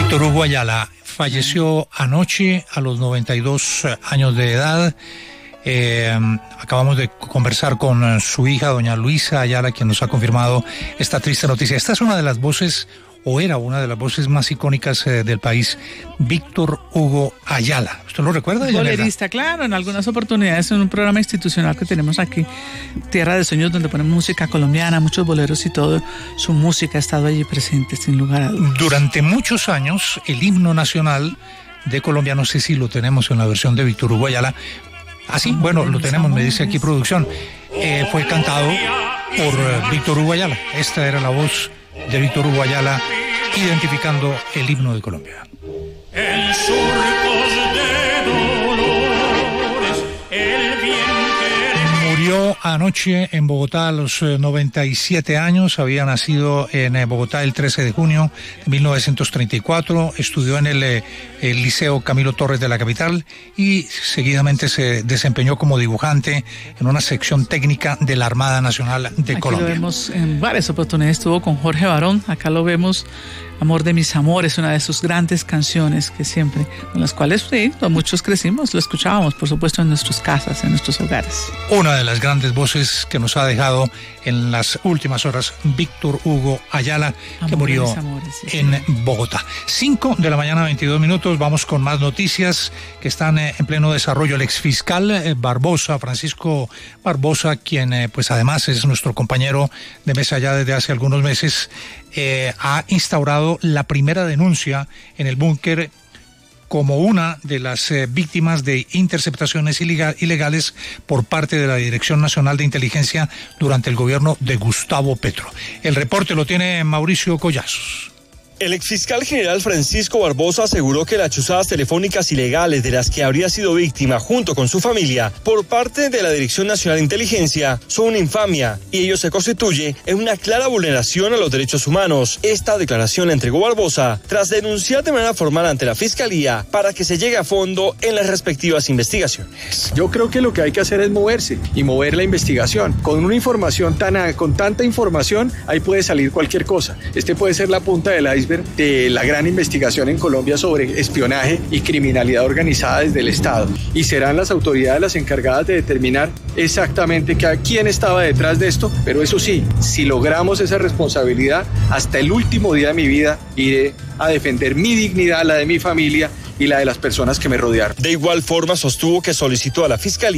Víctor Hugo Ayala falleció anoche a los 92 años de edad. Acabamos de conversar con su hija, doña Luisa Ayala, quien nos ha confirmado esta triste noticia. Esta es una de las voces, o era una de las voces más icónicas del país, Víctor Hugo Ayala. ¿Usted lo recuerda? Bolerista, claro, en algunas oportunidades en un programa institucional que tenemos aquí, Tierra de Sueños, donde ponemos música colombiana, muchos boleros y todo, su música ha estado allí presente, sin lugar a dudas. Durante muchos años, el himno nacional de Colombia, no sé si lo tenemos en la versión de Víctor Hugo Ayala. Así, bueno, lo tenemos, me dice aquí producción. Fue cantado por Víctor Hugo Ayala. Esta era la voz de Víctor Hugo Ayala identificando el himno de Colombia. En surcos de dolores, el bien murió anoche en Bogotá a los 97 años. Había nacido en Bogotá el 13 de junio de 1934. Estudió en el Liceo Camilo Torres de la capital y seguidamente se desempeñó como dibujante en una sección técnica de la Armada Nacional de Aquí Colombia. Lo vemos en varias oportunidades. Estuvo con Jorge Barón. Acá lo vemos. Amor de mis amores, una de sus grandes canciones que siempre, con las cuales sí, muchos crecimos, lo escuchábamos, por supuesto, en nuestras casas, en nuestros hogares. Una de las grandes voces que nos ha dejado en las últimas horas, Víctor Hugo Ayala, que murió en Bogotá. 5 de la mañana, 22 minutos. Vamos con más noticias que están en pleno desarrollo. El exfiscal Barbosa, Francisco Barbosa, quien pues además es nuestro compañero de mesa ya desde hace algunos meses, ha instaurado la primera denuncia en el búnker como una de las víctimas de interceptaciones ilegales por parte de la Dirección Nacional de Inteligencia durante el gobierno de Gustavo Petro. El reporte lo tiene Mauricio Collazos. El exfiscal general Francisco Barbosa aseguró que las chuzadas telefónicas ilegales de las que habría sido víctima junto con su familia por parte de la Dirección Nacional de Inteligencia son una infamia y ello se constituye en una clara vulneración a los derechos humanos. Esta declaración la entregó Barbosa tras denunciar de manera formal ante la Fiscalía para que se llegue a fondo en las respectivas investigaciones. Yo creo que lo que hay que hacer es moverse y mover la investigación. Con una información con tanta información, ahí puede salir cualquier cosa. Este puede ser la punta del iceberg de la gran investigación en Colombia sobre espionaje y criminalidad organizada desde el Estado. Y serán las autoridades las encargadas de determinar exactamente quién estaba detrás de esto, pero eso sí, si logramos esa responsabilidad, hasta el último día de mi vida iré a defender mi dignidad, la de mi familia y la de las personas que me rodearon. De igual forma sostuvo que solicitó a la Fiscalía